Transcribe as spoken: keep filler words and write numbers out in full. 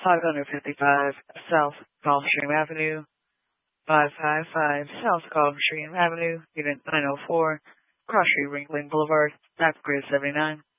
five fifty-five South Gulfstream Avenue, five fifty-five South Gulfstream Avenue, Unit nine oh four, Cross Street, Ringling Boulevard, map grid seventy-nine.